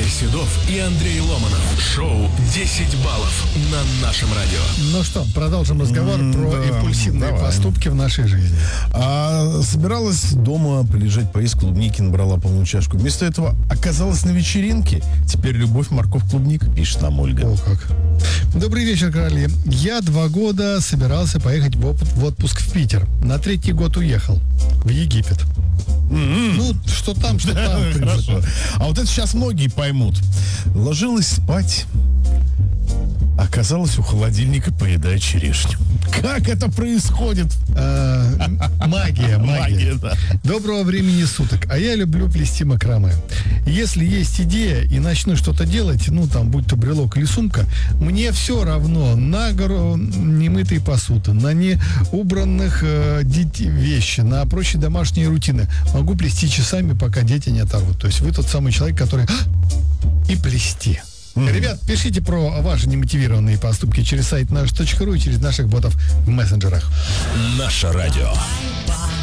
Игорь Седов и Андрей Ломанов. Шоу «10 баллов» на нашем радио. Ну что, продолжим разговор про импульсивные поступки в нашей жизни. Собиралась дома полежать, поесть клубники, набрала полную чашку. Вместо этого оказалась на вечеринке. Теперь любовь, морковь, клубника, пишет нам Ольга. О, как. Добрый вечер, короли. Я 2 года собирался поехать в отпуск в Питер. На 3-й год уехал в Египет. Ну, что там. Хорошо. А вот это сейчас многие поймут. Ложилась спать, оказалась у холодильника, поедая черешню. Как это происходит? Магия. Да. Доброго времени суток. А я люблю плести макраме. Если есть идея и начну что-то делать, будь то брелок или сумка, мне все равно на гору немытой посуды, на неубранных вещи, на прочие домашние рутины. Могу плести часами, пока дети не оторвут. То есть вы тот самый человек, который и плести. Ребят, пишите про ваши немотивированные поступки через сайт наш.ру и через наших ботов в мессенджерах. Наше радио.